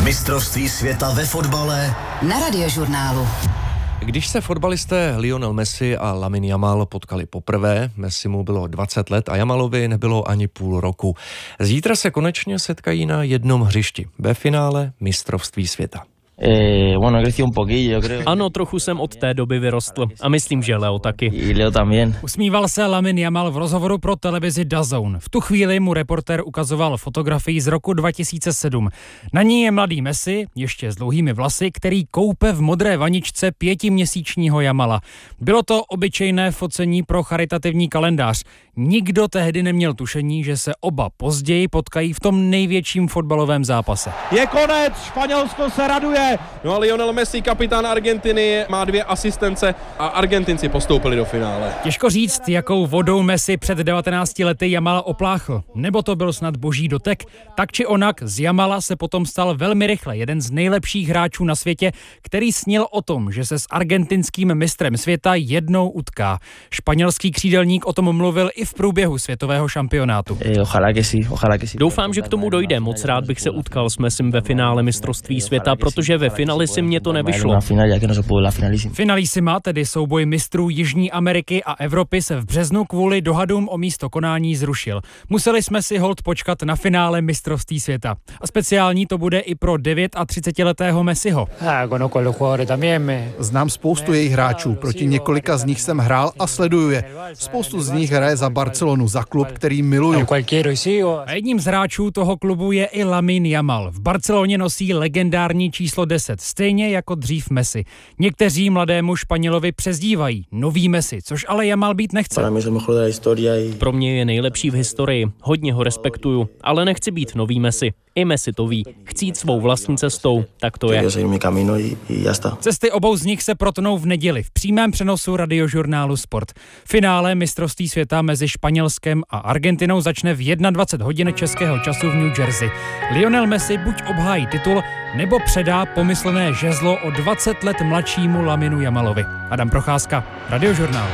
Mistrovství světa ve fotbale na Radiožurnálu. Když se fotbalisté Lionel Messi a Lamine Yamal potkali poprvé, Messimu bylo 20 let a Yamalovi nebylo ani půl roku. Zítra se konečně setkají na jednom hřišti ve finále Mistrovství světa. Ano, trochu jsem od té doby vyrostl a myslím, že Leo taky. Usmíval se Lamine Yamal v rozhovoru pro televizi DAZN. V tu chvíli mu reportér ukazoval fotografii z roku 2007. Na ní je mladý Messi, ještě s dlouhými vlasy, který koupe v modré vaničce 5měsíčního Yamala. Bylo to obyčejné focení pro charitativní kalendář. Nikdo tehdy neměl tušení, že se oba později potkají v tom největším fotbalovém zápase. Je konec, Španělsko se raduje. No a Lionel Messi, kapitán Argentiny, má 2 asistence a Argentinci postoupili do finále. Těžko říct, jakou vodou Messi před 19 lety Yamala opláchl. Nebo to byl snad boží dotek. Tak či onak, z Yamala se potom stal velmi rychle jeden z nejlepších hráčů na světě, který snil o tom, že se s argentinským mistrem světa jednou utká. Španělský křídelník o tom mluvil i v průběhu světového šampionátu. Doufám, že k tomu dojde. Moc rád bych se utkal s Messim ve finále Mistrovství světa, protože ve finále si mě to nevyšlo. Finalissima, tedy souboj mistrů Jižní Ameriky a Evropy, se v březnu kvůli dohadům o místo konání zrušil. Museli jsme si holt počkat na finále Mistrovství světa. A speciální to bude i pro 39letého Messiho. Znám spoustu jejich hráčů, proti několika z nich jsem hrál a sleduju je. Spoustu z nich hraje za Barcelonu, za klub, který miluju. A jedním z hráčů toho klubu je i Lamine Yamal. V Barceloně nosí legendární číslo 10, stejně jako dřív Messi. Někteří mladému Španělovi přezdívají nový Messi, což ale Yamal být nechce. Pro mě je nejlepší v historii, hodně ho respektuju, ale nechci být nový Messi. I Messi to ví. Chci jít svou vlastní cestou, tak to je. Cesty obou z nich se protnou v neděli v přímém přenosu Radiožurnálu Sport. Finále Mistrovství světa mezi Španělskem a Argentinou začne v 21 hodin českého času v New Jersey. Lionel Messi buď obhájí titul, nebo předá pomyslné žezlo o 20 let mladšímu Laminu Yamalovi. Adam Procházka, Radiožurnál.